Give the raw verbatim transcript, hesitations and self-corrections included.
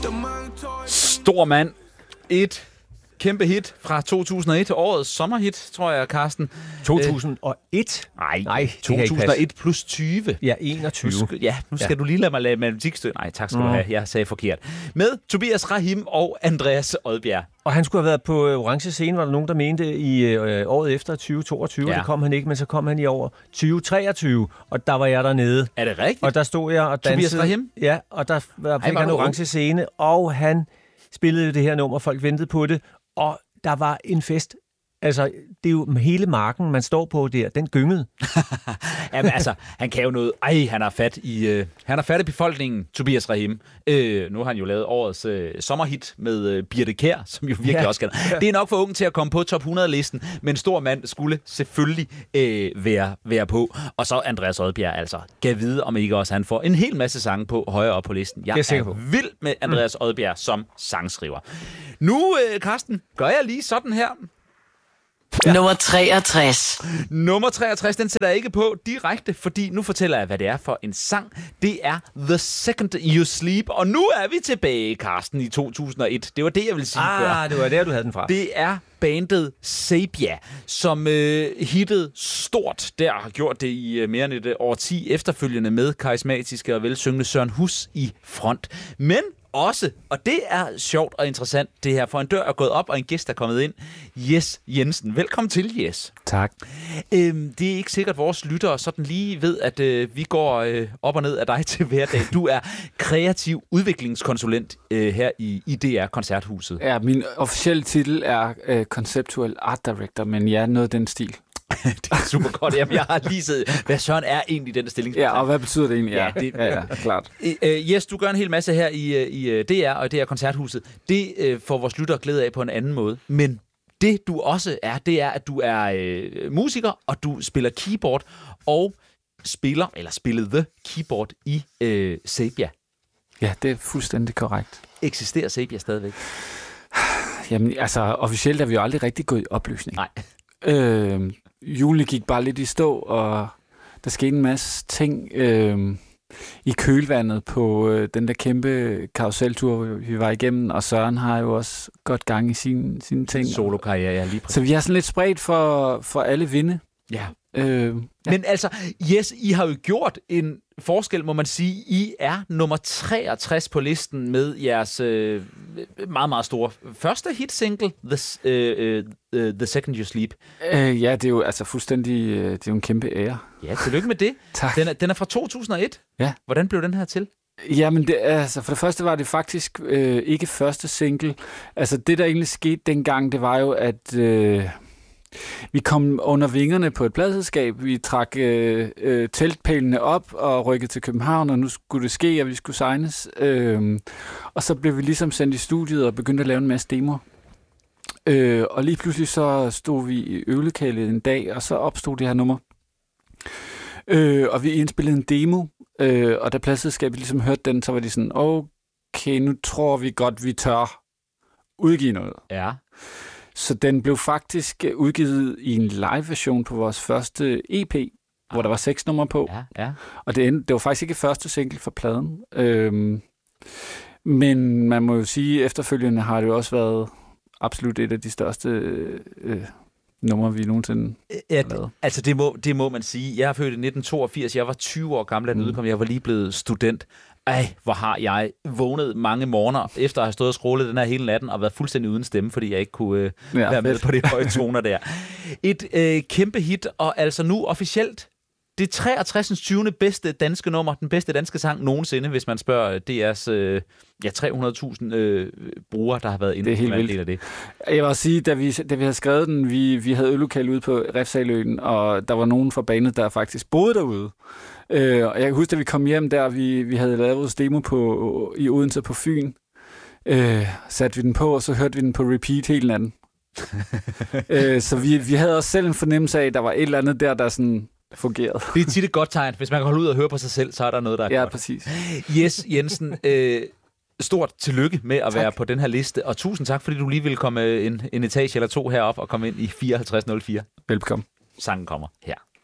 Stor mand. Et kæmpe hit fra to tusind og et. Årets sommerhit, tror jeg, Carsten. to tusind og et? Nej, Nej, to tusind og et plus tyve. Ja, enogtyve. Nu skal, ja, nu skal ja. du lige lade mig lave matematikstykke. Nej, tak skal mm. du have. Jeg sagde forkert. Med Tobias Rahim og Andreas Odbjerg. Og han skulle have været på øh, orange scene, var der nogen, der mente i øh, året efter tyve toogtyve. Ja. Det kom han ikke, men så kom han i år tyve treogtyve, og der var jeg dernede. Er det rigtigt? Og der stod jeg og dansede. Tobias Rahim? Ja, og der var, fik han orange scene, og han spillede det her nummer, folk ventede på det, og der var en fest. Altså, det er jo hele marken, man står på der, den gyngede. Jamen altså, han kan jo noget. Ej, han har fat i, øh, han har fat i befolkningen, Tobias Rahim. Øh, nu har han jo lavet årets øh, sommerhit med øh, Birthe Kjær, som jo virkelig ja. også kan. Det er nok for ung til at komme på top hundrede-listen, men en stor mand skulle selvfølgelig øh, være, være på. Og så Andreas Odbjerg, altså, gav vide, om ikke også han får en hel masse sange på højere op på listen. Jeg er, er vild med Andreas mm. Odbjerg som sangskriver. Nu, øh, Carsten, gør jeg lige sådan her. Ja. Nummer treogtres. Nummer treogtres, den sætter jeg ikke på direkte, fordi nu fortæller jeg, hvad det er for en sang. Det er The Second You Sleep, og nu er vi tilbage, Carsten, i to tusind og et. Det var det, jeg ville sige ah, før. Ah, det var der, du havde den fra. Det er bandet Saybia, som øh, hittede stort der, har gjort det i øh, mere end et årti efterfølgende med karismatiske og velsyngende Søren Hus i front. Men også, og det er sjovt og interessant, det her, for en dør er gået op, og en gæst er kommet ind. Jes Jensen. Velkommen til, Jes. Tak. Øhm, det er ikke sikkert, at vores lyttere sådan lige ved, at øh, vi går øh, op og ned af dig til hverdag. Du er kreativ udviklingskonsulent øh, her i, i D R Koncerthuset. Ja, min officielle titel er øh, Conceptual Art Director, men ja, noget af den stil. Det er super godt. Jamen, jeg har lige set, hvad Søren er egentlig den stilling. Ja, og hvad betyder det egentlig? Ja, det, ja, ja, klart. Uh, yes, du gør en hel masse her i, i D R og D R Koncerthuset. Det uh, får vores lyttere glæde af på en anden måde. Men det du også er, det er, at du er uh, musiker, og du spiller keyboard, og spiller, eller spillede keyboard i uh, Saybia. Ja, det er fuldstændig korrekt. Eksisterer Saybia stadigvæk? Jamen, altså, officielt er vi jo aldrig rigtig gået i opløsning. Nej. Øh, julen gik bare lidt i stå, og der skete en masse ting øh, i kølvandet på øh, den der kæmpe karuseltur, vi var igennem, og Søren har jo også godt gang i sine, sine ting. Solo-karriere, ja, lige præcis. Så vi har sådan lidt spredt for, for alle vinde. Ja. Øh, ja. Men altså, yes, I har jo gjort en forskel, må man sige. I er nummer treogtres på listen med jeres øh, meget, meget store første hit-single, The, øh, øh, The Second You Sleep. Øh, ja, det er jo altså fuldstændig, øh, det er jo en kæmpe ære. Ja, tillykke med det. Tak. Den er, den er fra to tusind og et. Ja. Hvordan blev den her til? Jamen, det, altså, for det første var det faktisk øh, ikke første single. Altså, det der egentlig skete dengang, det var jo, at øh, vi kom under vingerne på et pladeselskab. Vi trak øh, øh, teltpælene op og rykkede til København, og nu skulle det ske, at vi skulle signes. Øh, og så blev vi ligesom sendt i studiet og begyndte at lave en masse demoer. Øh, og lige pludselig så stod vi i øvelokalet en dag, og så opstod det her nummer. Øh, og vi indspillede en demo, øh, og da pladeselskabet ligesom hørte den, så var de sådan, okay, nu tror vi godt, vi tør udgive noget. Ja. Så den blev faktisk udgivet i en live-version på vores første E P, ah. hvor der var seks numre på. Ja, ja. Og det, endte, det var faktisk ikke første single for pladen. Øhm, men man må jo sige, at efterfølgende har det jo også været absolut et af de største øh, numre, vi nogensinde ja, har lavet. Altså, det må, det må man sige. Jeg er født i nitten toogfirs. Jeg var tyve år gammel, da den udkom. Jeg var lige blevet student. Ej, hvor har jeg vågnet mange morgener, efter at have stået og scrollet den her hele natten, og været fuldstændig uden stemme, fordi jeg ikke kunne øh, ja, være med på de høje toner der. Et øh, kæmpe hit, og altså nu officielt det treogtres. tyvende bedste danske nummer, den bedste danske sang nogensinde, hvis man spørger D R's øh, ja, tre hundrede tusind øh, brugere, der har været inde på en del af det. Jeg vil også sige, da vi, da vi havde skrevet den, vi, vi havde øllokale ude på Refsaløen, og der var nogen fra bandet, der faktisk boede derude. Øh, og jeg kan huske, da vi kom hjem der, vi, vi havde lavet vores demo på, i Odense på Fyn. Øh, satte vi den på, og så hørte vi den på repeat hele natten. øh, så vi, vi havde også selv en fornemmelse af, at der var et eller andet der, der sådan fungerede. Det er tit et godt tegn. Hvis man kan holde ud og høre på sig selv, så er der noget, der er ja, godt. Ja, præcis. Jes Jensen, øh, stort tillykke med at tak. være på den her liste, og tusind tak, fordi du lige ville komme en, en etage eller to herop og komme ind i fireoghalvtreds nul fire. Velbekomme. Sangen kommer her.